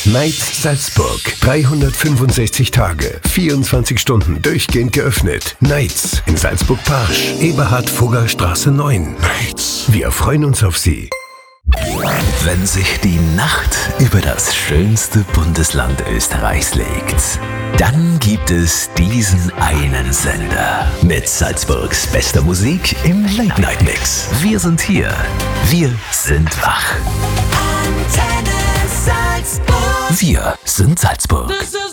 Nights Salzburg. 365 Tage, 24 Stunden durchgehend geöffnet. Nights in Salzburg-Parsch, Eberhard-Fugger-Straße 9. Nights. Wir freuen uns auf Sie. Wenn sich die Nacht über das schönste Bundesland Österreichs legt, dann gibt es diesen einen Sender mit Salzburgs bester Musik im Late-Night-Mix. Wir sind hier. Wir sind wach. Antenne Salzburg. Wir sind Salzburg.